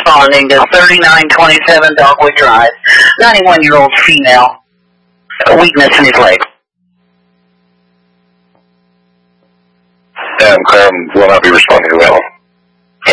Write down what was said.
responding to 3927 Dogwood Drive. 91-year-old female. Weakness in his leg. Will not be responding well.